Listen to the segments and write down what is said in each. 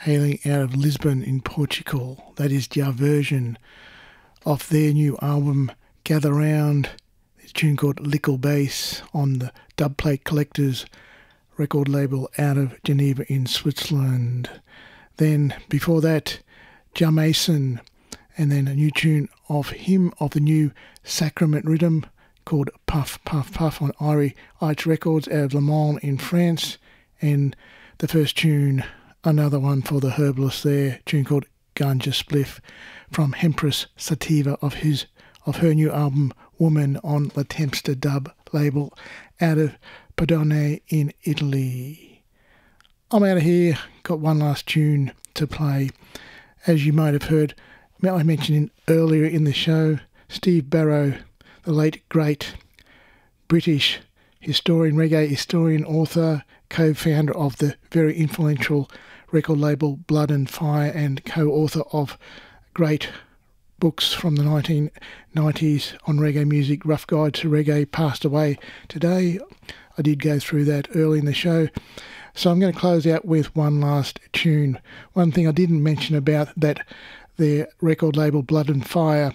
hailing out of Lisbon in Portugal. That is their version of their new album, Gather Round. It's a tune called Lickle Bass on the Dubplate Collectors record label out of Geneva in Switzerland. Then before that, Jamason, and then a new tune of him, of the new Sacrament Rhythm, called Puff Puff Puff on Irie Arch Records out of Le Mans in France. And the first tune, another one for the Herbalists there, a tune called Ganja Spliff from Hempress Sativa of her new album Woman on La Tempesta Dub label out of Padone in Italy. I'm out of here, got one last tune to play. As you might have heard, I mentioned earlier in the show, Steve Barrow, the late great British historian, reggae historian, author, co-founder of the very influential record label Blood and Fire, and co-author of great books from the 1990s on reggae music, Rough Guide to Reggae, passed away today. I did go through that early in the show. So I'm going to close out with one last tune. One thing I didn't mention about that, their record label Blood and Fire,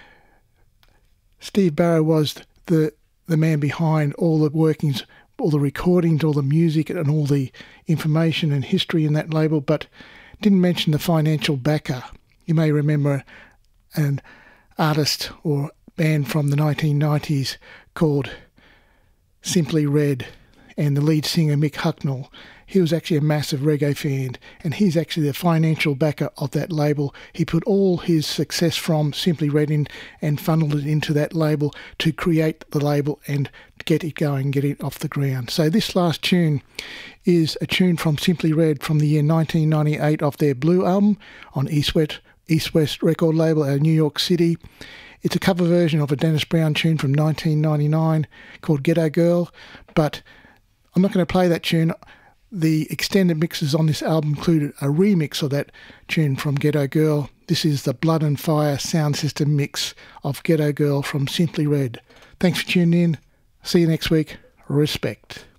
Steve Barrow was the man behind all the workings, all the recordings, all the music and all the information and history in that label, but didn't mention the financial backer. You may remember an artist or band from the 1990s called Simply Red, and the lead singer Mick Hucknall. He was actually a massive reggae fan, and he's actually the financial backer of that label. He put all his success from Simply Red in and funneled it into that label to create the label and get it going, get it off the ground. So this last tune is a tune from Simply Red from the year 1998 of their Blue album on East West record label out of New York City. It's a cover version of a Dennis Brown tune from 1999 called Ghetto Girl, but I'm not going to play that tune. The extended mixes on this album included a remix of that tune from Ghetto Girl. This is the Blood and Fire sound system mix of Ghetto Girl from Simply Red. Thanks for tuning in. See you next week. Respect.